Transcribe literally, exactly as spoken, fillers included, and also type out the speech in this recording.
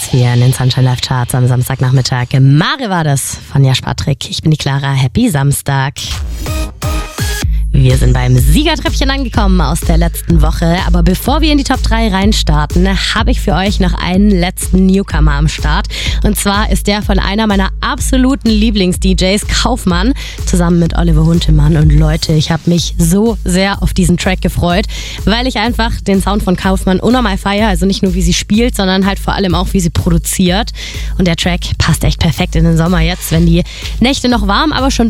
Platz vier in den Sunshine Live Charts am Samstagnachmittag. Mare war das von Jasch Patrick. Ich bin die Clara. Happy Samstag. Wir sind beim Siegertreppchen angekommen aus der letzten Woche. Aber bevor wir in die Top drei reinstarten, habe ich für euch noch einen letzten Newcomer am Start. Und zwar ist der von einer meiner absoluten Lieblings-D Js, Kaufmann, zusammen mit Oliver Huntemann. Und Leute, ich habe mich so sehr auf diesen Track gefreut, weil ich einfach den Sound von Kaufmann unnormal feiere. Also nicht nur, wie sie spielt, sondern halt vor allem auch, wie sie produziert. Und der Track passt echt perfekt in den Sommer jetzt, wenn die Nächte noch warm, aber schon